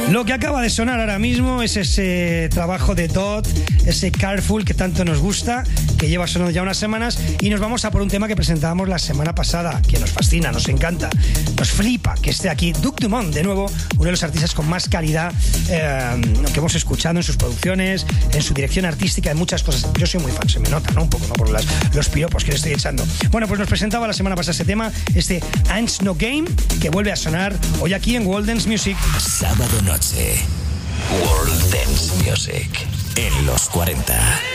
Lo que acaba de sonar ahora mismo es ese trabajo de Dot, ese Careful que tanto nos gusta, que lleva sonando ya unas semanas, y nos vamos a por un tema que presentábamos la semana pasada, que nos fascina, nos encanta, nos flipa que esté aquí Duke Dumont, de nuevo, uno de los artistas con más calidad que hemos escuchado en sus producciones, en su dirección artística, en muchas cosas. Yo soy muy fan, se me nota, ¿no? Un poco, ¿no? Por los piropos que le estoy echando. Bueno, pues nos presentaba la semana pasada este tema, este Ain't No Game, que vuelve a sonar hoy aquí en World Dance Music. Sábado noche, World Dance Music en los 40.